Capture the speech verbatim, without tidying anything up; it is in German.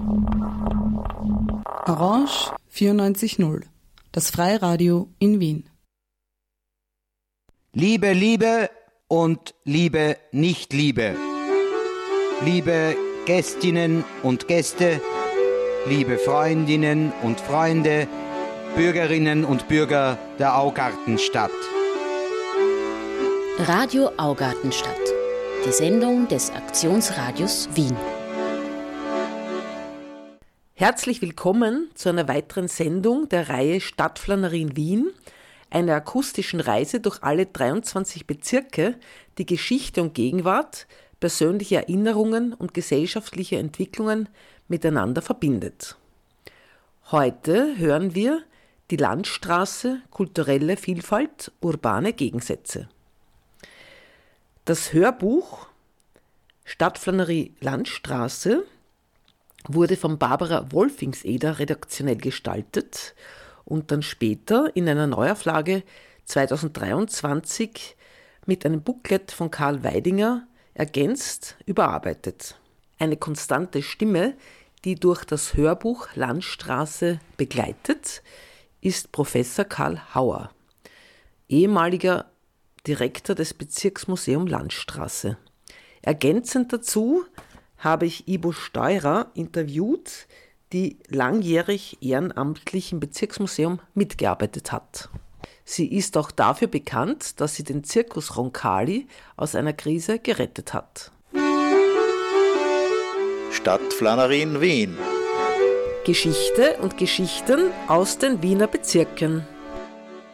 Orange vierundneunzig Komma null, das Freiradio in Wien. Liebe, Liebe und liebe Nicht-Liebe. Liebe Gästinnen und Gäste, liebe Freundinnen und Freunde, Bürgerinnen und Bürger der Augartenstadt. Radio Augartenstadt, die Sendung des Aktionsradios Wien. Herzlich willkommen zu einer weiteren Sendung der Reihe Stadtflânerie in Wien, einer akustischen Reise durch alle dreiundzwanzig Bezirke, die Geschichte und Gegenwart, persönliche Erinnerungen und gesellschaftliche Entwicklungen miteinander verbindet. Heute hören wir die Landstraße, kulturelle Vielfalt, urbane Gegensätze. Das Hörbuch Stadtflânerie Landstraße wurde von Barbara Wolfingseder redaktionell gestaltet und dann später in einer Neuauflage zweitausenddreiundzwanzig mit einem Booklet von Karl Weidinger ergänzt, überarbeitet. Eine konstante Stimme, die durch das Hörbuch Landstraße begleitet, ist Professor Karl Hauer, ehemaliger Direktor des Bezirksmuseum Landstraße. Ergänzend dazu habe ich Ibo Steurer interviewt, die langjährig ehrenamtlich im Bezirksmuseum mitgearbeitet hat. Sie ist auch dafür bekannt, dass sie den Circus Roncalli aus einer Krise gerettet hat. Stadtflânerie in Wien. Geschichte und Geschichten aus den Wiener Bezirken.